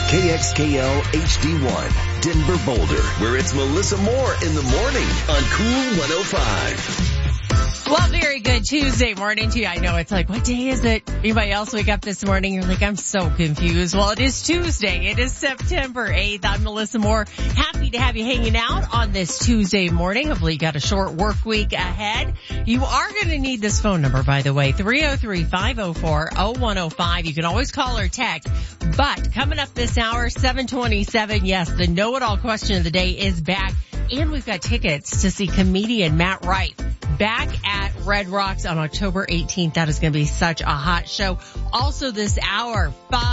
KXKL HD1, Denver Boulder, where it's Melissa Moore in the morning on Cool 105. Well, very good Tuesday morning to you. I know it's like, what day is it? Anybody else wake up this morning? You're like, I'm so confused. Well, it is Tuesday. It is September 8th. I'm Melissa Moore. Happy to have you hanging out on this Tuesday morning. Hopefully you got a short work week ahead. You are going to need this phone number, by the way, 303-504-0105. You can always call or text. But coming up this hour, 7:27, yes, the know-it-all question of the day is back. And we've got tickets to see comedian Matt Rife back at Red Rocks on October 18th. That is going to be such a hot show. Also this hour,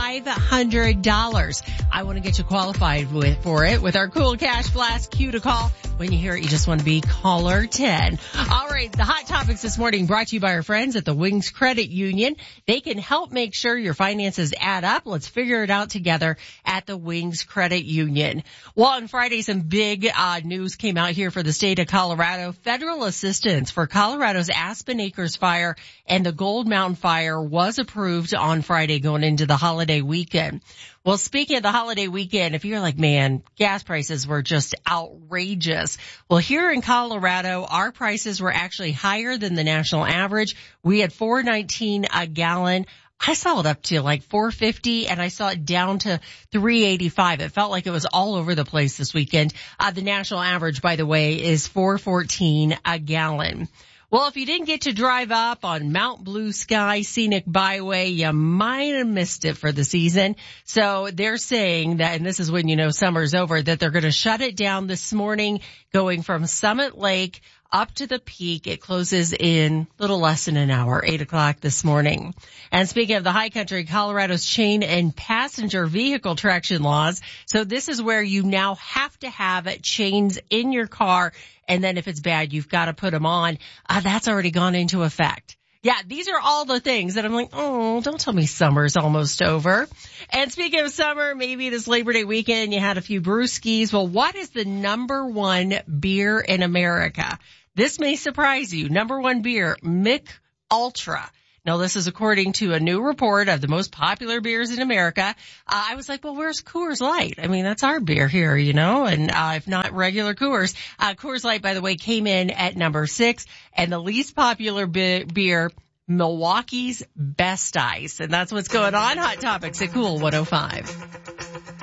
$500. I want to get you qualified for it with our cool cash blast cue to call. When you hear it, you just want to be caller 10. All right, the hot topics this morning brought to you by our friends at the Wings Credit Union. They can help make sure your finances add up. Let's figure it out together at the Wings Credit Union. Well, on Friday, some big news came out here for the state of Colorado. Federal assistance for Colorado's Aspen Acres fire and the Gold Mountain fire was approved on Friday going into the holiday weekend. Well, speaking of the holiday weekend, if you're like, man, gas prices were just outrageous. Well, here in Colorado, our prices were actually higher than the national average. We had $4.19 a gallon. I saw it up to like $4.50 and I saw it down to $3.85. It felt like it was all over the place this weekend. The national average, by the way, is $4.14 a gallon. Well, if you didn't get to drive up on Mount Blue Sky Scenic Byway, you might have missed it for the season. So they're saying that, and this is when you know summer's over, that they're going to shut it down this morning, going from Summit Lake up to the peak. It closes in a little less than an hour, 8 o'clock this morning. And speaking of the high country, Colorado's chain and passenger vehicle traction laws. So this is where you now have to have chains in your car. And then if it's bad, you've got to put them on. That's already gone into effect. Yeah, these are all the things that I'm like, oh, don't tell me summer's almost over. And speaking of summer, maybe this Labor Day weekend you had a few brewskis. Well, what is the number one beer in America? This may surprise you. Number one beer, Mich Ultra. Now, this is according to a new report of the most popular beers in America. I was like, well, where's Coors Light? I mean, that's our beer here, you know, and if not regular Coors. Coors Light, by the way, came in at number 6, and the least popular beer, Milwaukee's Best Ice. And that's what's going on. Hot Topics at Cool 105.